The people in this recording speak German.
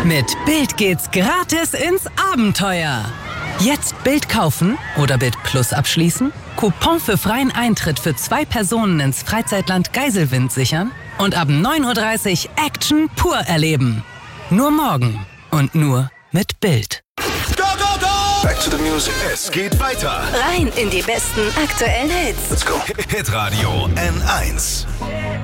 Mit Bild geht's gratis ins Abenteuer. Jetzt Bild kaufen oder Bild Plus abschließen, Coupon für freien Eintritt für 2 Personen ins Freizeitland Geiselwind sichern und ab 9:30 Uhr Action pur erleben. Nur morgen und nur mit Bild. Go, go, go! Back to the music. Es geht weiter. Rein in die besten aktuellen Hits. Let's go. Hitradio N1.